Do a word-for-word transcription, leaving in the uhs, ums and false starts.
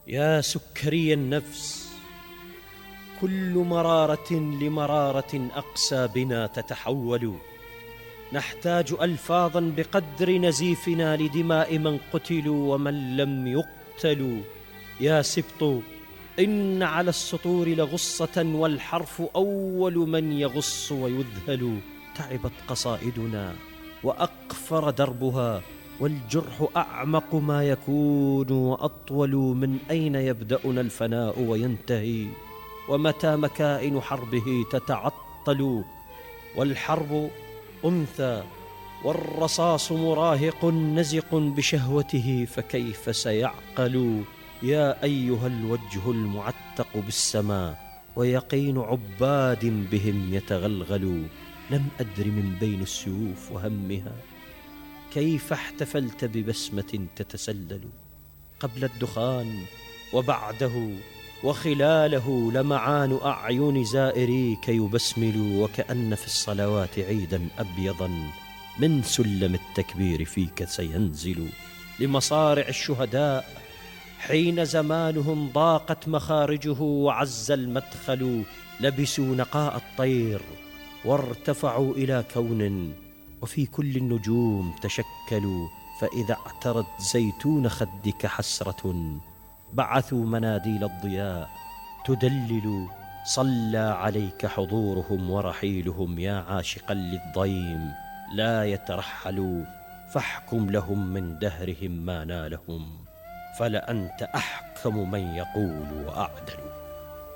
يا سكري النفس، كل مرارة لمرارة أقسى بنا تتحول. نحتاج ألفاظا بقدر نزيفنا لدماء من قتلوا ومن لم يقتلوا. يا سبط، إن على السطور لغصة، والحرف أول من يغص ويذهل. تعبت قصائدنا وأقفر دربها، والجرح أعمق ما يكون وأطول. من أين يبدأنا الفناء وينتهي؟ ومتى مكائن حربه تتعطل؟ والحرب أنثى والرصاص مراهق نزق بشهوته، فكيف سيعقل؟ يا أيها الوجه المعتق بالسماء، ويقين عباد بهم يتغلغل. لم أدر من بين السيوف وهمها كيف احتفلت ببسمة تتسلل. قبل الدخان وبعده وخلاله لمعان أعين زائريك يبسمل. وكأن في الصلوات عيدا أبيضا من سلم التكبير فيك سينزل. لمصارع الشهداء حين زمانهم ضاقت مخارجه وعز المدخل، لبسوا نقاء الطير وارتفعوا إلى كون، وفي كل النجوم تشكلوا. فإذا اعترت زيتون خدك حسرة، بعثوا مناديل الضياء تدلل. صلى عليك حضورهم ورحيلهم يا عاشقا للضيم لا يترحلوا. فاحكم لهم من دهرهم ما نالهم، فلأنت أحكم من يقول وأعدل.